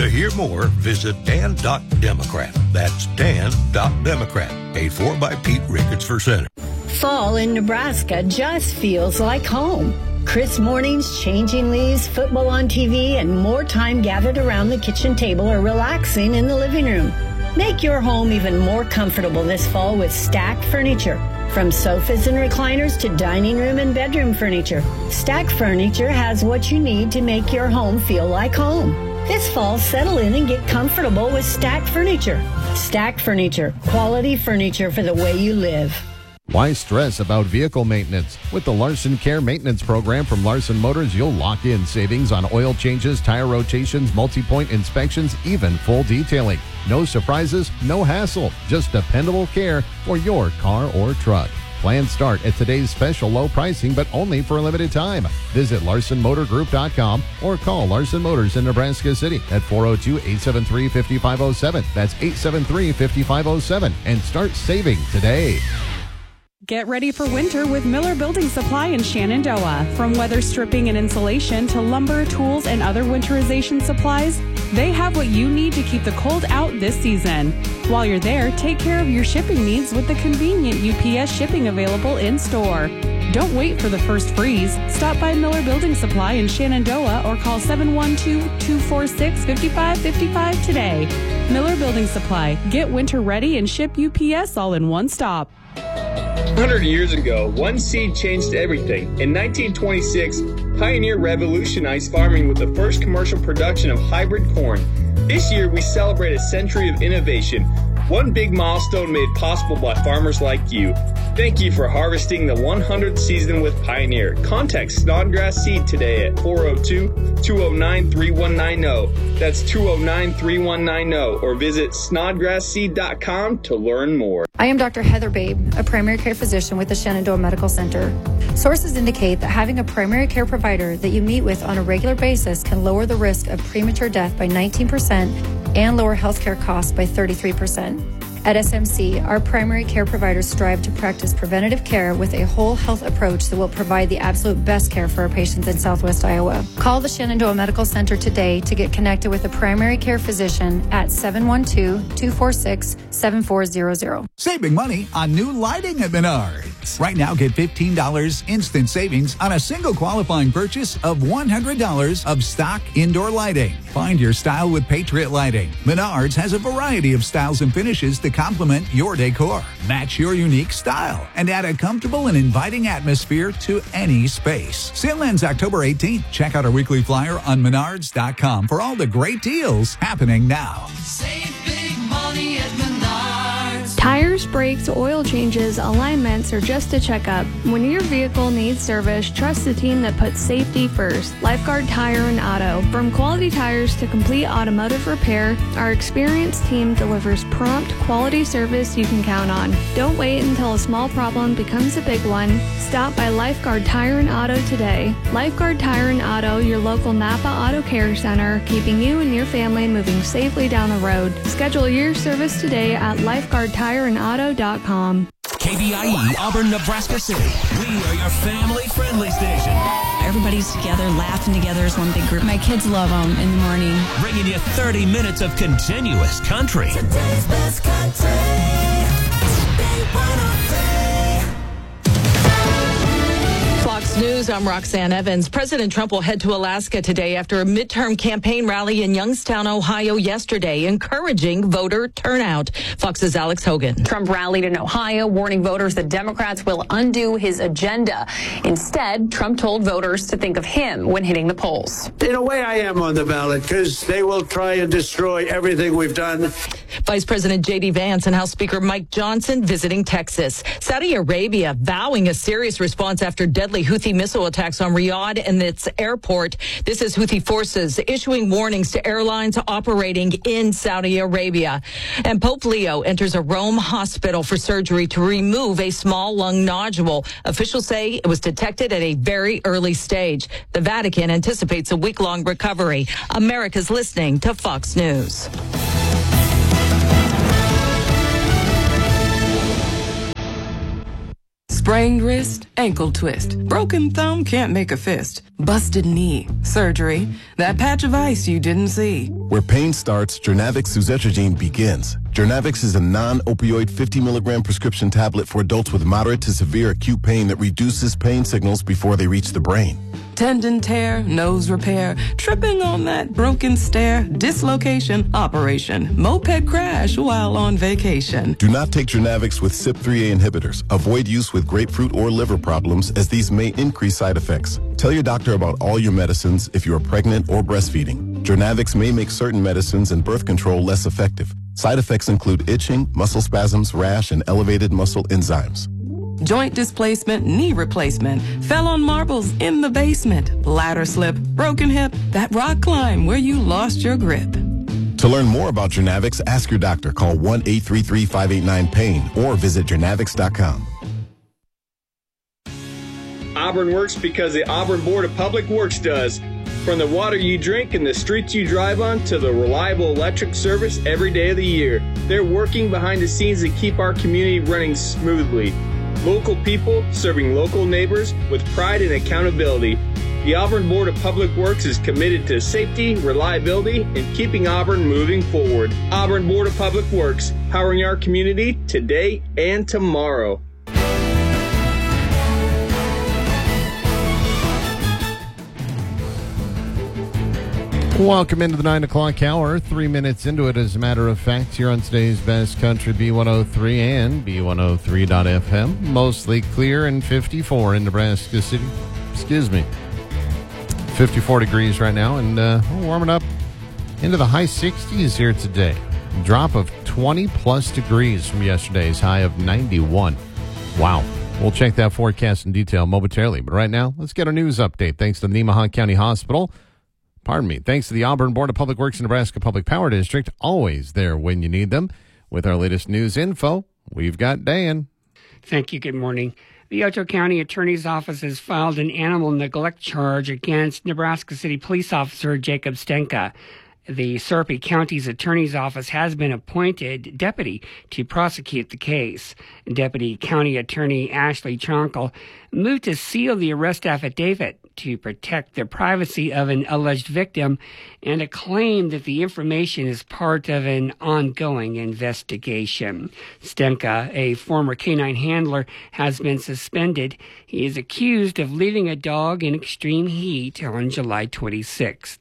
To hear more, visit Dan.Democrat. That's Dan.Democrat. Paid for by Pete Ricketts for Senate. Fall in Nebraska just feels like home. Crisp mornings, changing leaves, football on TV, and more time gathered around the kitchen table or relaxing in the living room. Make your home even more comfortable this fall with Stack Furniture. From sofas and recliners to dining room and bedroom furniture, Stack Furniture has what you need to make your home feel like home. This fall, settle in and get comfortable with Stack Furniture. Stack Furniture, quality furniture for the way you live. Why stress about vehicle maintenance? With the Larson Care Maintenance Program from Larson Motors, you'll lock in savings on oil changes, tire rotations, multi-point inspections, even full detailing. No surprises, no hassle, just dependable care for your car or truck. Plans start at today's special low pricing, but only for a limited time. Visit LarsonMotorGroup.com or call Larson Motors in Nebraska City at 402-873-5507. That's 873-5507 and start saving today. Get ready for winter with Miller Building Supply in Shenandoah. From weather stripping and insulation to lumber, tools, and other winterization supplies, they have what you need to keep the cold out this season. While you're there, take care of your shipping needs with the convenient UPS shipping available in-store. Don't wait for the first freeze. Stop by Miller Building Supply in Shenandoah or call 712-246-5555 today. Miller Building Supply. Get winter ready and ship UPS all in one stop. 100 years ago, one seed changed everything. In 1926, Pioneer revolutionized farming with the first commercial production of hybrid corn. This year, we celebrate a century of innovation, one big milestone made possible by farmers like you. Thank you for harvesting the 100th season with Pioneer. Contact Snodgrass Seed today at 402-209-3190. That's 209-3190. Or visit snodgrassseed.com to learn more. I am Dr. Heather Babe, a primary care physician with the Shenandoah Medical Center. Sources indicate that having a primary care provider that you meet with on a regular basis can lower the risk of premature death by 19% and lower healthcare costs by 33%. At SMC, our primary care providers strive to practice preventative care with a whole health approach that will provide the absolute best care for our patients in Southwest Iowa. Call the Shenandoah Medical Center today to get connected with a primary care physician at 712-246-7400. Saving money on new lighting at Menards. Right now, get $15 instant savings on a single qualifying purchase of $100 of stock indoor lighting. Find your style with Patriot Lighting. Menards has a variety of styles and finishes to complement your decor. Match your unique style and add a comfortable and inviting atmosphere to any space. Sale ends October 18th. Check out our weekly flyer on Menards.com for all the great deals happening now. Save big money at Menards. Tires, brakes, oil changes, alignments, or just a checkup. When your vehicle needs service, trust the team that puts safety first. Lifeguard Tire and Auto. From quality tires to complete automotive repair, our experienced team delivers prompt, quality service you can count on. Don't wait until a small problem becomes a big one. Stop by Lifeguard Tire and Auto today. Lifeguard Tire and Auto, your local Napa Auto Care Center, keeping you and your family moving safely down the road. Schedule your service today at lifeguardtireandauto.com. KBIE, Auburn, Nebraska City. We are your family-friendly station. Everybody's together, laughing together as one big group. My kids love them in the morning. Bringing you 30 minutes of continuous country. Today's best country. Big 103. Fox News, I'm Roxanne Evans. President Trump will head to Alaska today after a midterm campaign rally in Youngstown, Ohio yesterday, encouraging voter turnout. Fox's Alex Hogan. Trump rallied in Ohio, warning voters that Democrats will undo his agenda. Instead, Trump told voters to think of him when hitting the polls. In a way, I am on the ballot because they will try and destroy everything we've done. Vice President J.D. Vance and House Speaker Mike Johnson visiting Texas. Saudi Arabia vowing a serious response after deadly Houthi missile attacks on Riyadh and its airport. This is Houthi forces issuing warnings to airlines operating in Saudi Arabia. And Pope Leo enters a Rome hospital for surgery to remove a small lung nodule. Officials say it was detected at a very early stage. The Vatican anticipates a week-long recovery. America's listening to Fox News. Sprained wrist, ankle twist. Broken thumb, can't make a fist. Busted knee, surgery. That patch of ice you didn't see. Where pain starts, Jernavix suzetrigine begins. Jernavix is a non-opioid 50 milligram prescription tablet for adults with moderate to severe acute pain that reduces pain signals before they reach the brain. Tendon tear, nose repair, tripping on that broken stair, dislocation, operation, moped crash while on vacation. Do not take Jernavix with CYP3A inhibitors. Avoid use with grapefruit or liver problems, as these may increase side effects. Tell your doctor about all your medicines if you are pregnant or breastfeeding. Jernavix may make certain medicines and birth control less effective. Side effects include itching, muscle spasms, rash, and elevated muscle enzymes. Joint displacement, knee replacement, fell on marbles in the basement, ladder slip, broken hip, that rock climb where you lost your grip. To learn more about Jernavix, ask your doctor. Call 1-833-589-PAIN or visit jernavix.com. Auburn works because the Auburn Board of Public Works does. From the water you drink and the streets you drive on to the reliable electric service every day of the year, they're working behind the scenes to keep our community running smoothly. Local people serving local neighbors with pride and accountability. The Auburn Board of Public Works is committed to safety, reliability, and keeping Auburn moving forward. Auburn Board of Public Works, powering our community today and tomorrow. Welcome into the 9 o'clock hour. 3 minutes into it, as a matter of fact, here on today's Best Country B103 and B103.FM. Mostly clear and 54 in Nebraska City. 54 degrees right now, and warming up into the high 60s here today. Drop of 20-plus degrees from yesterday's high of 91. Wow. We'll check that forecast in detail momentarily. But right now, let's get our news update. Thanks to the Nemaha County Hospital. Thanks to the Auburn Board of Public Works and Nebraska Public Power District, always there when you need them. With our latest news info, we've got Dan. Thank you. Good morning. The Otoe County Attorney's Office has filed an animal neglect charge against Nebraska City Police Officer Jacob Stenka. The Sarpy County's Attorney's Office has been appointed deputy to prosecute the case. Deputy County Attorney Ashley Tronkel moved to seal the arrest affidavit to protect the privacy of an alleged victim and a claim that the information is part of an ongoing investigation. Stenka, a former canine handler, has been suspended. He is accused of leaving a dog in extreme heat on July 26th.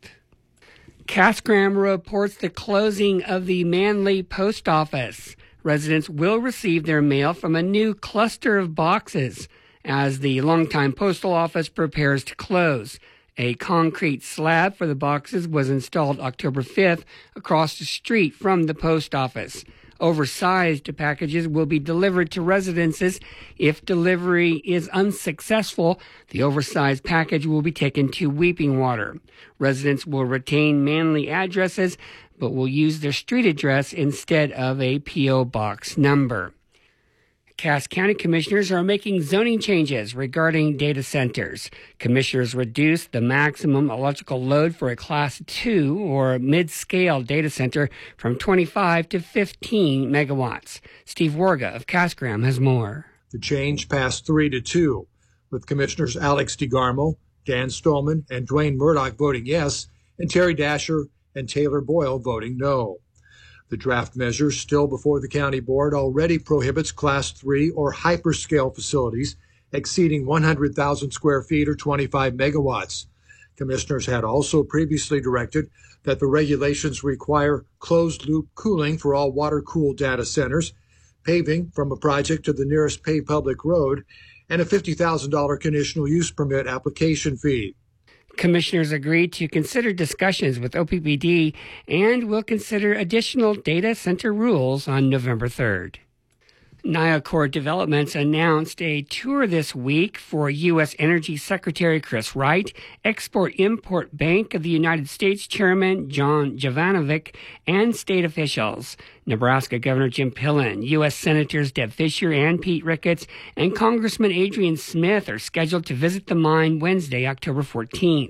Casgram reports the closing of the Manly Post Office. Residents will receive their mail from a new cluster of boxes as the longtime postal office prepares to close. A concrete slab for the boxes was installed October 5th across the street from the post office. Oversized packages will be delivered to residences. If delivery is unsuccessful, the oversized package will be taken to Weeping Water. Residents will retain Manly addresses, but will use their street address instead of a P.O. box number. Cass County commissioners are making zoning changes regarding data centers. Commissioners reduced the maximum electrical load for a Class 2 or mid-scale data center from 25 to 15 megawatts. Steve Warga of Casgram has more. The change passed 3-2, with Commissioners Alex DeGarmo, Dan Stolman, and Dwayne Murdoch voting yes, and Terry Dasher and Taylor Boyle voting no. The draft measure still before the county board already prohibits Class 3 or hyperscale facilities exceeding 100,000 square feet or 25 megawatts. Commissioners had also previously directed that the regulations require closed-loop cooling for all water-cooled data centers, paving from a project to the nearest paved public road, and a $50,000 conditional use permit application fee. Commissioners agreed to consider discussions with OPPD and will consider additional data center rules on November 3rd. NIACOR Developments announced a tour this week for U.S. Energy Secretary Chris Wright, Export-Import Bank of the United States Chairman John Jovanovic, and state officials. Nebraska Governor Jim Pillen, U.S. Senators Deb Fischer and Pete Ricketts, and Congressman Adrian Smith are scheduled to visit the mine Wednesday, October 14th.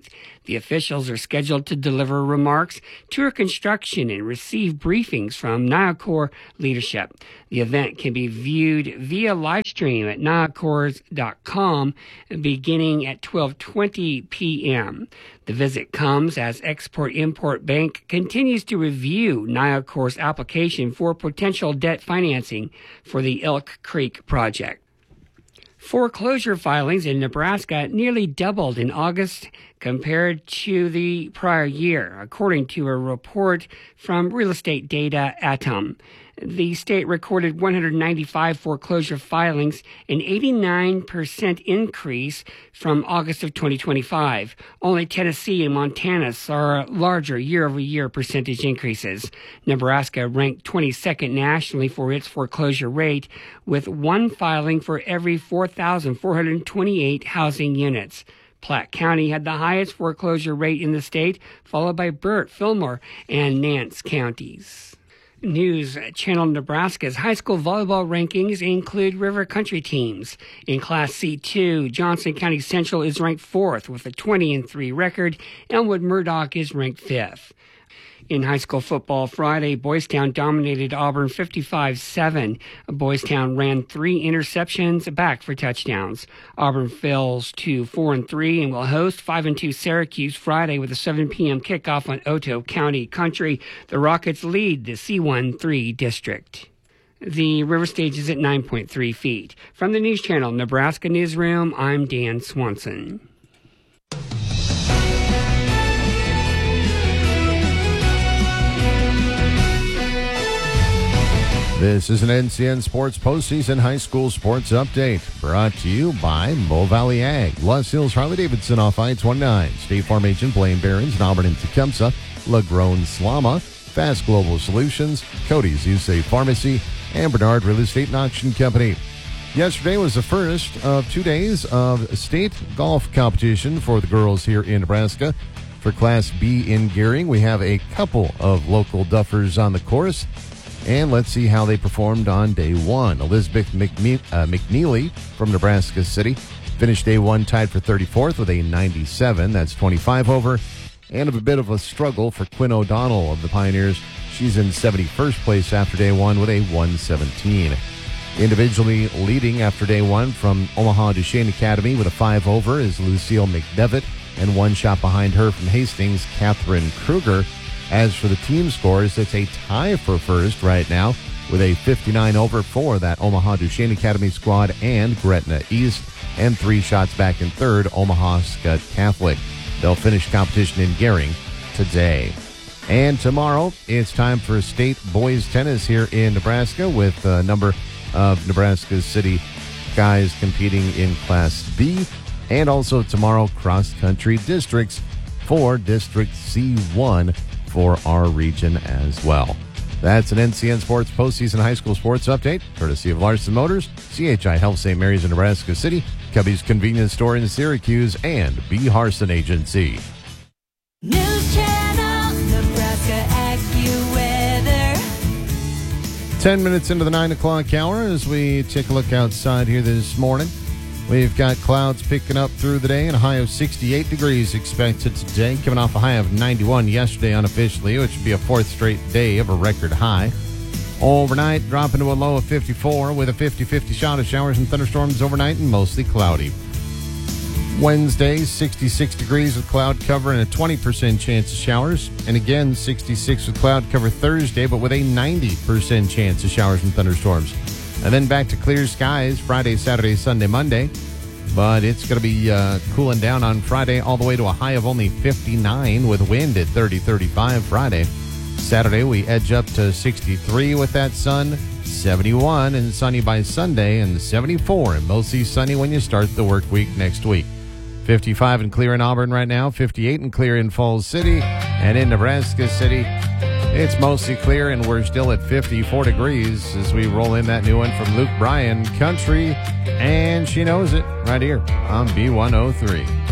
The officials are scheduled to deliver remarks, tour construction, and receive briefings from NIACOR leadership. The event can be viewed via live stream at niacors.com beginning at 12:20 p.m. The visit comes as Export-Import Bank continues to review NIACOR's application for potential debt financing for the Elk Creek project. Foreclosure filings in Nebraska nearly doubled in August compared to the prior year, according to a report from Real Estate Data Atom. The state recorded 195 foreclosure filings, an 89% increase from August of 2025. Only Tennessee and Montana saw larger year-over-year percentage increases. Nebraska ranked 22nd nationally for its foreclosure rate, with one filing for every 4,428 housing units. Platte County had the highest foreclosure rate in the state, followed by Burt, Fillmore, and Nance counties. News Channel Nebraska's high school volleyball rankings include river country teams. In Class C2, Johnson County Central is ranked 4th with a 20-3 record. Elmwood Murdoch is ranked 5th. In high school football Friday, Boys Town dominated Auburn 55-7. Boys Town ran 3 interceptions back for touchdowns. Auburn falls to 4-3 and will host 5-2 Syracuse Friday with a 7 p.m. kickoff on Otoe County Country. The Rockets lead the C1-3 district. The river stage is at 9.3 feet. From the News Channel Nebraska Newsroom, I'm Dan Swanson. This is an NCN Sports Postseason High School Sports Update brought to you by Mo Valley Ag, Los Hills Harley-Davidson off I-29, State Farm Agent Blaine Behrens, and Auburn and Tecumseh, LaGrone Slama, Fast Global Solutions, Cody's USA Pharmacy, and Bernard Real Estate and Auction Company. Yesterday was the first of 2 days of state golf competition for the girls here in Nebraska. For Class B in Gehring, we have a couple of local duffers on the course. And let's see how they performed on day one. Elizabeth McNeely from Nebraska City finished day one tied for 34th with a 97. That's 25 over. And a bit of a struggle for Quinn O'Donnell of the Pioneers. She's in 71st place after day one with a 117. Individually leading after day one from Omaha Duchesne Academy with a 5 over is Lucille McDevitt. And one shot behind her from Hastings, Catherine Kruger. As for the team scores, it's a tie for first right now with a 59 over for that Omaha Duchesne Academy squad and Gretna East, and 3 shots back in third, Omaha Scott Catholic. They'll finish competition in Gehring today. And tomorrow, it's time for state boys tennis here in Nebraska with a number of Nebraska City guys competing in Class B. And also tomorrow, cross-country districts for District C1 for our region as well. That's an NCN Sports Postseason High School Sports Update, courtesy of Larson Motors, CHI Health St. Mary's in Nebraska City, Cubby's Convenience Store in Syracuse, and B. Harson Agency. News Channel, Nebraska AccuWeather. 10 minutes into the 9 o'clock hour as we take a look outside here this morning. We've got clouds picking up through the day and a high of 68 degrees expected today, coming off a high of 91 yesterday unofficially, which would be a 4th straight day of a record high. Overnight, dropping to a low of 54 with a 50-50 shot of showers and thunderstorms overnight and mostly cloudy. Wednesday, 66 degrees with cloud cover and a 20% chance of showers. And again, 66 with cloud cover Thursday, but with a 90% chance of showers and thunderstorms. And then back to clear skies Friday, Saturday, Sunday, Monday. But it's going to be cooling down on Friday all the way to a high of only 59 with wind at 30-35 Friday. Saturday, we edge up to 63 with that sun, 71 and sunny by Sunday, and 74 and mostly sunny when you start the work week next week. 55 and clear in Auburn right now, 58 and clear in Falls City, and in Nebraska City, it's mostly clear, and we're still at 54 degrees as we roll in that new one from Luke Bryan, Country, and She Knows It, right here on B103.